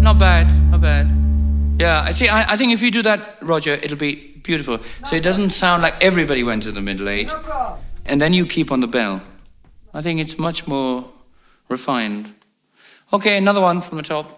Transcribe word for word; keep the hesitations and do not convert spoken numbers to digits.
not bad, not bad. Yeah, I see. I, I think if you do that, Roger, it'll be beautiful. So it doesn't sound like everybody went to the middle eight, and then you keep on the bell. I think it's much more refined. Okay, another one from the top.